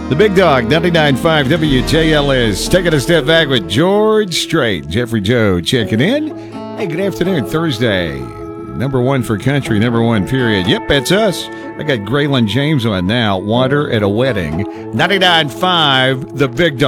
The Big Dog, 99.5 WJLS. Taking a step back with George Strait. Jeffrey Joe checking in. Hey, good afternoon. Thursday. Number one for country, number one, period. Yep, that's us. I got Graylin James on now. Water at a Wedding. 99.5 The Big Dog.